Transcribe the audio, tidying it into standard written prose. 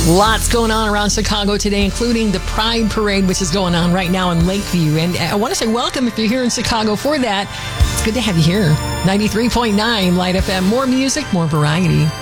Lots going on around Chicago today, including the Pride Parade, which is going on right now in Lakeview. And I want to say welcome if you're here in Chicago for that. It's good to have you here. 93.9 Light FM. More music, more variety.